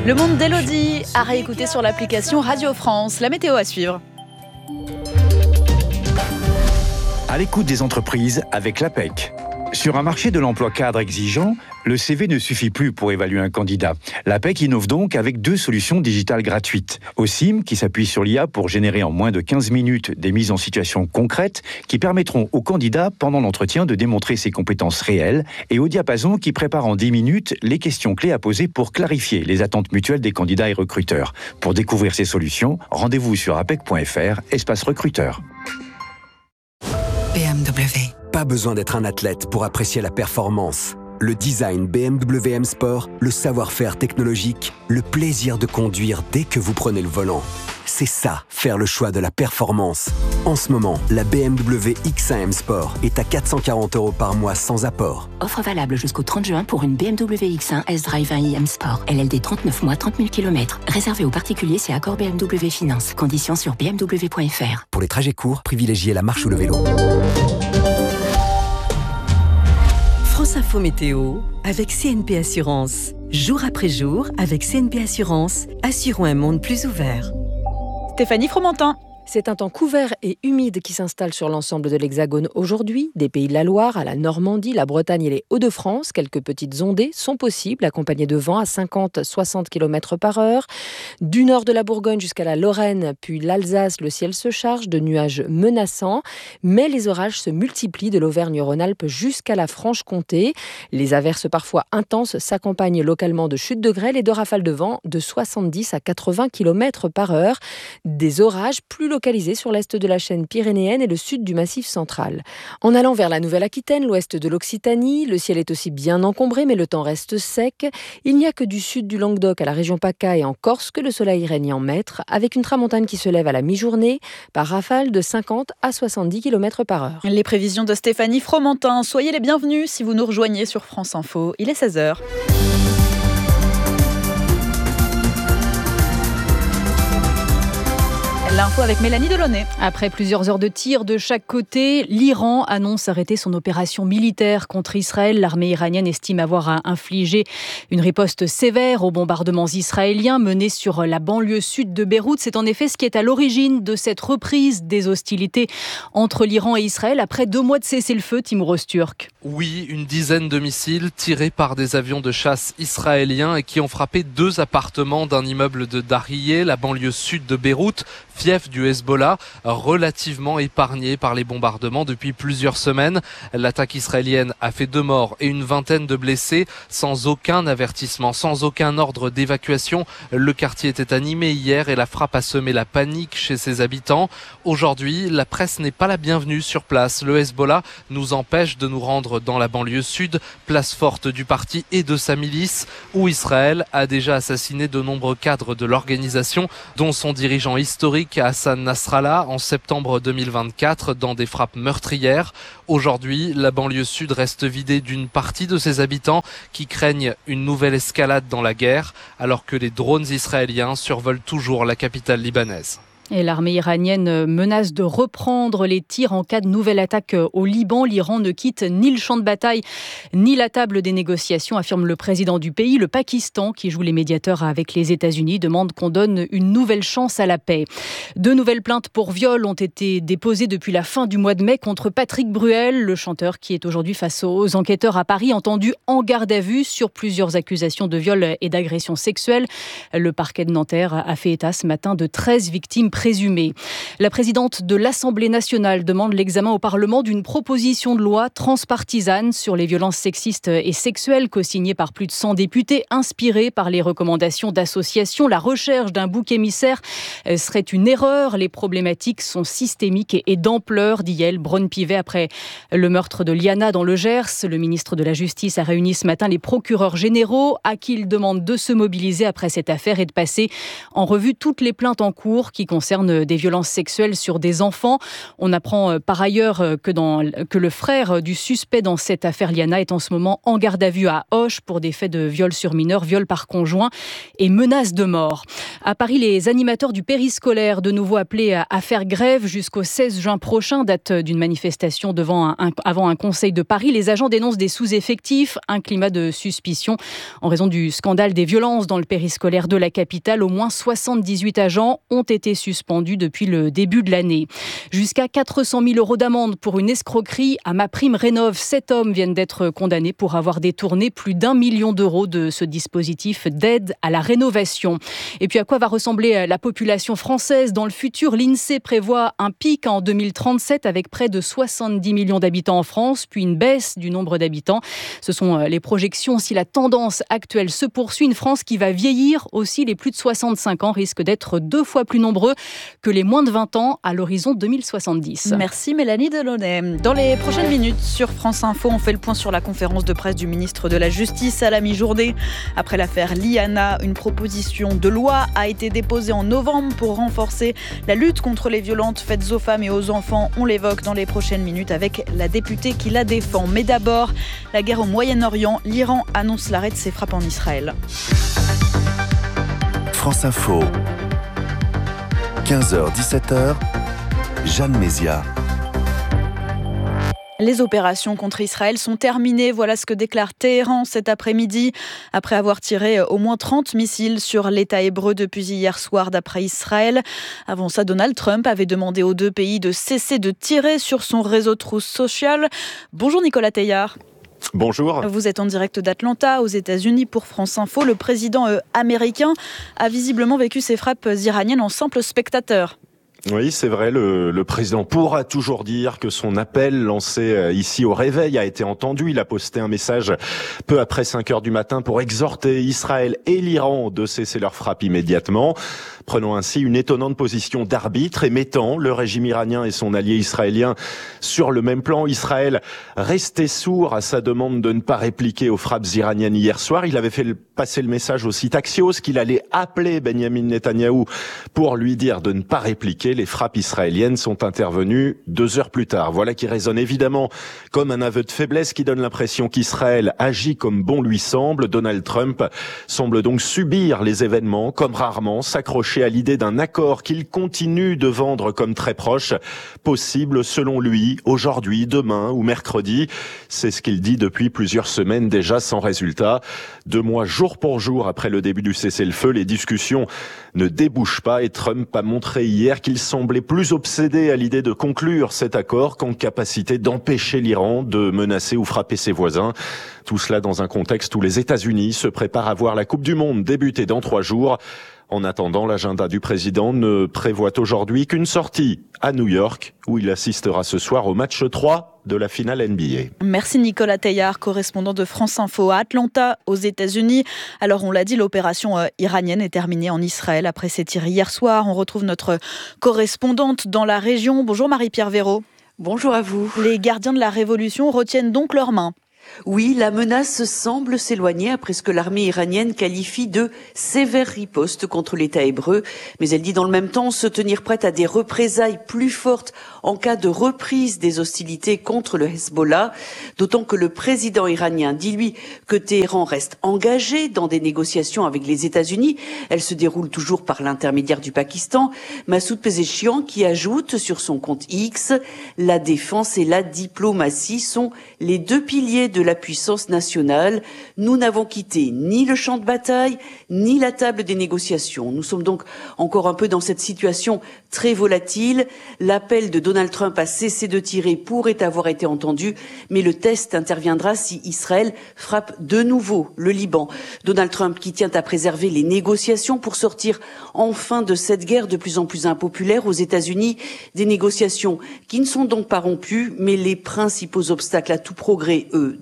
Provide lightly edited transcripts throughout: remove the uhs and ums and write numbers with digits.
Le monde d'Élodie à réécouter sur l'application Radio France. La météo à suivre. À l'écoute des entreprises avec l'APEC. Sur un marché de l'emploi cadre exigeant, le CV ne suffit plus pour évaluer un candidat. L'APEC innove donc avec 2 solutions digitales gratuites. OSIM, qui s'appuie sur l'IA pour générer en moins de 15 minutes des mises en situation concrètes qui permettront au candidat, pendant l'entretien, de démontrer ses compétences réelles, et au Diapason, qui prépare en 10 minutes les questions clés à poser pour clarifier les attentes mutuelles des candidats et recruteurs. Pour découvrir ces solutions, rendez-vous sur apec.fr, espace recruteur. BMW. Pas besoin d'être un athlète pour apprécier la performance. Le design BMW M Sport, le savoir-faire technologique, le plaisir de conduire dès que vous prenez le volant. C'est ça, faire le choix de la performance. En ce moment, la BMW X1 M Sport est à 440 € par mois sans apport. Offre valable jusqu'au 30 juin pour une BMW X1 S-Drive 1i M Sport. LLD 39 mois, 30 000 km. Réservé aux particuliers, c'est accord BMW Finance. Conditions sur bmw.fr. Pour les trajets courts, privilégiez la marche ou le vélo. France Info Météo avec CNP Assurance. Jour après jour, avec CNP Assurance, assurons un monde plus ouvert. Stéphanie Fromentin. C'est un temps couvert et humide qui s'installe sur l'ensemble de l'Hexagone aujourd'hui. Des Pays de la Loire à la Normandie, la Bretagne et les Hauts-de-France, quelques petites ondées sont possibles, accompagnées de vents à 50-60 km par heure. Du nord de la Bourgogne jusqu'à la Lorraine, puis l'Alsace, le ciel se charge de nuages menaçants. Mais les orages se multiplient de l'Auvergne-Rhône-Alpes jusqu'à la Franche-Comté. Les averses parfois intenses s'accompagnent localement de chutes de grêle et de rafales de vent de 70 à 80 km par heure. Des orages plus localisés sur l'est de la chaîne pyrénéenne et le sud du Massif central. En allant vers la Nouvelle-Aquitaine, l'ouest de l'Occitanie, le ciel est aussi bien encombré, mais le temps reste sec. Il n'y a que du sud du Languedoc à la région PACA et en Corse que le soleil règne en maître, avec une tramontane qui se lève à la mi-journée par rafale de 50 à 70 km par heure. Les prévisions de Stéphanie Fromentin. Soyez les bienvenus si vous nous rejoignez sur France Info. Il est 16h. L'info avec Mélanie Delaunay. Après plusieurs heures de tir de chaque côté, l'Iran annonce arrêter son opération militaire contre Israël. L'armée iranienne estime avoir infligé une riposte sévère aux bombardements israéliens menés sur la banlieue sud de Beyrouth. C'est en effet ce qui est à l'origine de cette reprise des hostilités entre l'Iran et Israël après 2 mois de cessez-le-feu, Timur Öztürk. Oui, une dizaine de missiles tirés par des avions de chasse israéliens et qui ont frappé 2 appartements d'un immeuble de Dariyeh, la banlieue sud de Beyrouth, fief du Hezbollah, relativement épargné par les bombardements depuis plusieurs semaines. L'attaque israélienne a fait 2 morts et une vingtaine de blessés, sans aucun avertissement, sans aucun ordre d'évacuation. Le quartier était animé hier et la frappe a semé la panique chez ses habitants. Aujourd'hui, la presse n'est pas la bienvenue sur place. Le Hezbollah nous empêche de nous rendre dans la banlieue sud, place forte du parti et de sa milice, où Israël a déjà assassiné de nombreux cadres de l'organisation, dont son dirigeant historique Hassan Nasrallah en septembre 2024 dans des frappes meurtrières. Aujourd'hui, la banlieue sud reste vidée d'une partie de ses habitants qui craignent une nouvelle escalade dans la guerre alors que les drones israéliens survolent toujours la capitale libanaise. Et l'armée iranienne menace de reprendre les tirs en cas de nouvelle attaque au Liban. L'Iran ne quitte ni le champ de bataille ni la table des négociations, affirme le président du pays. Le Pakistan, qui joue les médiateurs avec les États-Unis, demande qu'on donne une nouvelle chance à la paix. 2 nouvelles plaintes pour viol ont été déposées depuis la fin du mois de mai contre Patrick Bruel, le chanteur qui est aujourd'hui face aux enquêteurs à Paris, entendu en garde à vue sur plusieurs accusations de viol et d'agression sexuelle. Le parquet de Nanterre a fait état ce matin de 13 victimes présumée. La présidente de l'Assemblée nationale demande l'examen au Parlement d'une proposition de loi transpartisane sur les violences sexistes et sexuelles, co-signée par plus de 100 députés, inspirée par les recommandations d'associations. La recherche d'un bouc émissaire serait une erreur. Les problématiques sont systémiques et d'ampleur, dit Yael Braun-Pivet après le meurtre de Liana dans le Gers. Le ministre de la Justice a réuni ce matin les procureurs généraux à qui il demande de se mobiliser après cette affaire et de passer en revue toutes les plaintes en cours qui concernent concerne des violences sexuelles sur des enfants. On apprend par ailleurs que le frère du suspect dans cette affaire Liana est en ce moment en garde à vue à Auch pour des faits de viol sur mineur, viol par conjoint et menace de mort. À Paris, les animateurs du périscolaire de nouveau appelés à faire grève jusqu'au 16 juin prochain, date d'une manifestation avant un conseil de Paris. Les agents dénoncent des sous-effectifs, un climat de suspicion en raison du scandale des violences dans le périscolaire de la capitale. Au moins 78 agents ont été suspendus depuis le début de l'année. Jusqu'à 400 000 € d'amende pour une escroquerie à MaPrimeRénov'. 7 hommes viennent d'être condamnés pour avoir détourné plus d'1 million d'euros de ce dispositif d'aide à la rénovation. Et puis à quoi va ressembler la population française dans le futur? L'INSEE prévoit un pic en 2037 avec près de 70 millions d'habitants en France, puis une baisse du nombre d'habitants. Ce sont les projections. Si la tendance actuelle se poursuit, une France qui va vieillir aussi. Les plus de 65 ans risquent d'être 2 fois plus nombreux que les moins de 20 ans à l'horizon 2070. Merci Mélanie Delaunay. Dans les prochaines minutes sur France Info, on fait le point sur la conférence de presse du ministre de la Justice à la mi-journée. Après l'affaire Liana, une proposition de loi a été déposée en novembre pour renforcer la lutte contre les violences faites aux femmes et aux enfants. On l'évoque dans les prochaines minutes avec la députée qui la défend. Mais d'abord, la guerre au Moyen-Orient. L'Iran annonce l'arrêt de ses frappes en Israël. France Info, 15h-17h, Jeanne Mézia. Les opérations contre Israël sont terminées. Voilà ce que déclare Téhéran cet après-midi. Après avoir tiré au moins 30 missiles sur l'État hébreu depuis hier soir, d'après Israël. Avant ça, Donald Trump avait demandé aux deux pays de cesser de tirer sur son réseau Truth Social. Bonjour Nicolas Teillard. Bonjour. Vous êtes en direct d'Atlanta, aux États-Unis, pour France Info. Le président américain a visiblement vécu ces frappes iraniennes en simple spectateur. Oui, c'est vrai, le président pourra toujours dire que son appel lancé ici au réveil a été entendu. Il a posté un message peu après 5h du matin pour exhorter Israël et l'Iran de cesser leurs frappes immédiatement, prenant ainsi une étonnante position d'arbitre et mettant le régime iranien et son allié israélien sur le même plan. Israël restait sourd à sa demande de ne pas répliquer aux frappes iraniennes hier soir. Il avait fait passer le message au site Axios qu'il allait appeler Benyamin Netanyahou pour lui dire de ne pas répliquer. Les frappes israéliennes sont intervenues 2 heures plus tard. Voilà qui résonne évidemment comme un aveu de faiblesse qui donne l'impression qu'Israël agit comme bon lui semble. Donald Trump semble donc subir les événements comme rarement, s'accrocher à l'idée d'un accord qu'il continue de vendre comme très proche, possible selon lui, aujourd'hui, demain ou mercredi. C'est ce qu'il dit depuis plusieurs semaines déjà sans résultat. 2 mois jour pour jour après le début du cessez-le-feu, les discussions ne débouchent pas et Trump a montré hier qu'il semblait plus obsédé à l'idée de conclure cet accord qu'en capacité d'empêcher l'Iran de menacer ou frapper ses voisins. Tout cela dans un contexte où les États-Unis se préparent à voir la Coupe du Monde débuter dans 3 jours. En attendant, l'agenda du président ne prévoit aujourd'hui qu'une sortie à New York, où il assistera ce soir au match 3 de la finale NBA. Merci Nicolas Teillard, correspondant de France Info à Atlanta, aux États-Unis. Alors on l'a dit, l'opération iranienne est terminée en Israël après ces tirs hier soir. On retrouve notre correspondante dans la région. Bonjour Marie-Pierre Véraud. Bonjour à vous. Les gardiens de la Révolution retiennent donc leurs mains. Oui, la menace semble s'éloigner après ce que l'armée iranienne qualifie de sévère riposte contre l'État hébreu. Mais elle dit dans le même temps se tenir prête à des représailles plus fortes en cas de reprise des hostilités contre le Hezbollah. D'autant que le président iranien dit, lui, que Téhéran reste engagé dans des négociations avec les États-Unis. Elles se déroulent toujours par l'intermédiaire du Pakistan. Massoud Pezeshkian qui ajoute sur son compte X, la défense et la diplomatie sont les 2 piliers de la puissance nationale. Nous n'avons quitté ni le champ de bataille, ni la table des négociations. Nous sommes donc encore un peu dans cette situation très volatile. L'appel de Donald Trump à cesser de tirer pourrait avoir été entendu, mais le test interviendra si Israël frappe de nouveau le Liban. Donald Trump qui tient à préserver les négociations pour sortir enfin de cette guerre de plus en plus impopulaire aux États-Unis. Des négociations qui ne sont donc pas rompues, mais les principaux obstacles à tout progrès, eux,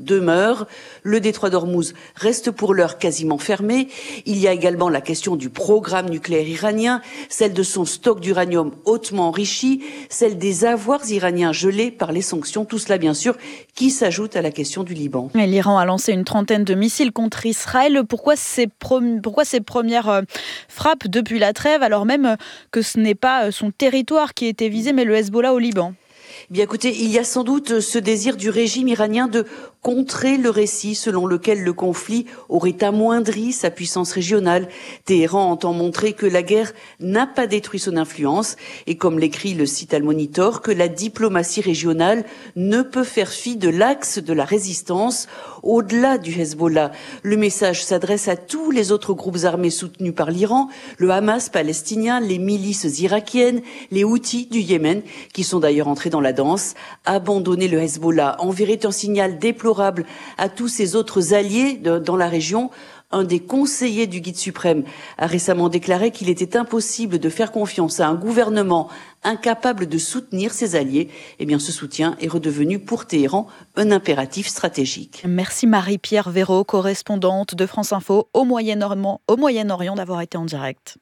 demeure. Le détroit d'Ormuz reste pour l'heure quasiment fermé. Il y a également la question du programme nucléaire iranien, celle de son stock d'uranium hautement enrichi, celle des avoirs iraniens gelés par les sanctions. Tout cela, bien sûr, qui s'ajoute à la question du Liban. Et l'Iran a lancé une trentaine de missiles contre Israël. Pourquoi ces premières frappes depuis la trêve, alors même que ce n'est pas son territoire qui a été visé, mais le Hezbollah au Liban? Bien écoutez, il y a sans doute ce désir du régime iranien de contrer le récit selon lequel le conflit aurait amoindri sa puissance régionale. Téhéran entend montrer que la guerre n'a pas détruit son influence et, comme l'écrit le site Al-Monitor, que la diplomatie régionale ne peut faire fi de l'axe de la résistance. Au-delà du Hezbollah, le message s'adresse à tous les autres groupes armés soutenus par l'Iran, le Hamas palestinien, les milices irakiennes, les Houthis du Yémen, qui sont d'ailleurs entrés dans la danse. Abandonner le Hezbollah enverrait un signal déplorable à tous ses autres alliés dans la région. Un des conseillers du guide suprême a récemment déclaré qu'il était impossible de faire confiance à un gouvernement incapable de soutenir ses alliés. Eh bien, ce soutien est redevenu pour Téhéran un impératif stratégique. Merci Marie-Pierre Véraud, correspondante de France Info au Moyen-Orient, d'avoir été en direct.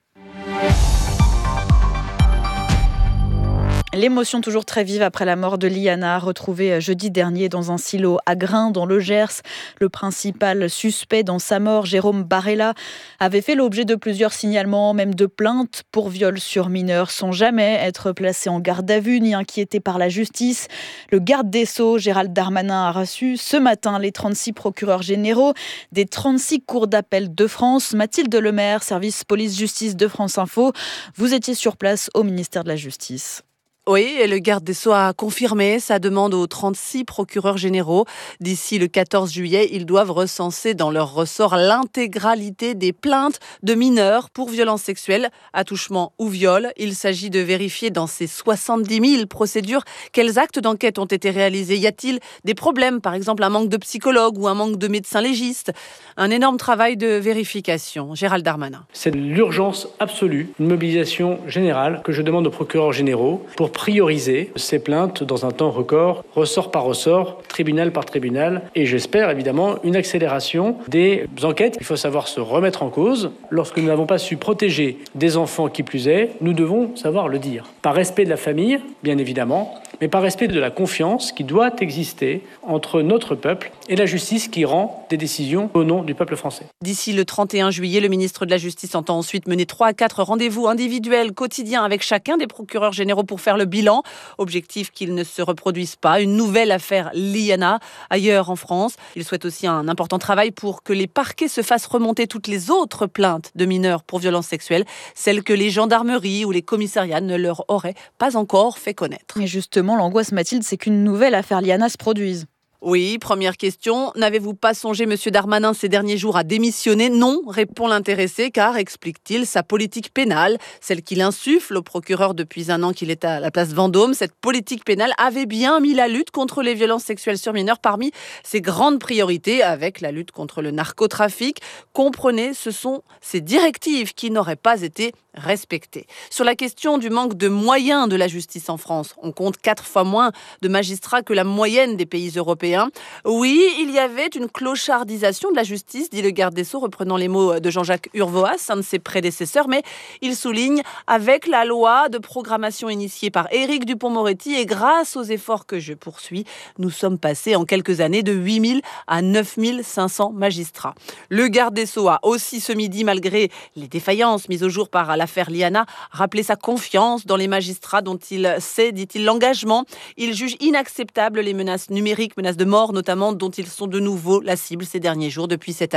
L'émotion toujours très vive après la mort de Liana, retrouvée jeudi dernier dans un silo à Grains, dans le Gers. Le principal suspect dans sa mort, Jérôme Barella, avait fait l'objet de plusieurs signalements, même de plaintes pour viol sur mineurs, sans jamais être placé en garde à vue ni inquiété par la justice. Le garde des Sceaux, Gérald Darmanin, a reçu ce matin les 36 procureurs généraux des 36 cours d'appel de France. Mathilde Lemaire, service police-justice de France Info, vous étiez sur place au ministère de la Justice. Oui, et le garde des Sceaux a confirmé sa demande aux 36 procureurs généraux. D'ici le 14 juillet, ils doivent recenser dans leur ressort l'intégralité des plaintes de mineurs pour violences sexuelles, attouchement ou viol. Il s'agit de vérifier dans ces 70 000 procédures quels actes d'enquête ont été réalisés. Y a-t-il des problèmes, par exemple un manque de psychologues ou un manque de médecins légistes? Un énorme travail de vérification. Gérald Darmanin. C'est l'urgence absolue, une mobilisation générale que je demande aux procureurs généraux pour prioriser ces plaintes dans un temps record, ressort par ressort, tribunal par tribunal, et j'espère évidemment une accélération des enquêtes. Il faut savoir se remettre en cause. Lorsque nous n'avons pas su protéger des enfants qui plus est, nous devons savoir le dire. Par respect de la famille, bien évidemment, mais par respect de la confiance qui doit exister entre notre peuple et la justice qui rend des décisions au nom du peuple français. D'ici le 31 juillet, le ministre de la Justice entend ensuite mener 3 à 4 rendez-vous individuels quotidiens avec chacun des procureurs généraux pour faire le bilan. Objectif qu'il ne se reproduise pas une nouvelle affaire Liana ailleurs en France. Il souhaite aussi un important travail pour que les parquets se fassent remonter toutes les autres plaintes de mineurs pour violences sexuelles, celles que les gendarmeries ou les commissariats ne leur auraient pas encore fait connaître. Et justement, l'angoisse, Mathilde, c'est qu'une nouvelle affaire Liana se produise. Oui, première question. N'avez-vous pas songé, monsieur Darmanin, ces derniers jours à démissionner? Non, répond l'intéressé, car, explique-t-il, sa politique pénale, celle qu'il insuffle au procureur depuis 1 an qu'il est à la place Vendôme, cette politique pénale avait bien mis la lutte contre les violences sexuelles sur mineurs parmi ses grandes priorités, avec la lutte contre le narcotrafic. Comprenez, ce sont ces directives qui n'auraient pas été respectées. Sur la question du manque de moyens de la justice en France, on compte 4 fois moins de magistrats que la moyenne des pays européens. Oui, il y avait une clochardisation de la justice, dit le garde des Sceaux, reprenant les mots de Jean-Jacques Urvoas, un de ses prédécesseurs, mais il souligne, avec la loi de programmation initiée par Éric Dupond-Moretti et grâce aux efforts que je poursuis, nous sommes passés en quelques années de 8 000 à 9 500 magistrats. Le garde des Sceaux a aussi ce midi, malgré les défaillances mises au jour par l'affaire Liana, rappelé sa confiance dans les magistrats dont il sait, dit-il, l'engagement. Il juge inacceptable les menaces numériques, menaces de mort notamment, dont ils sont de nouveau la cible ces derniers jours depuis cette